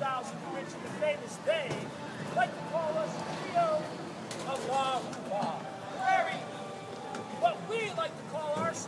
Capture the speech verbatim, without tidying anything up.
styles of the rich and the famous, they like to call us trio of La Rhubarb. Very, what we like to call ourselves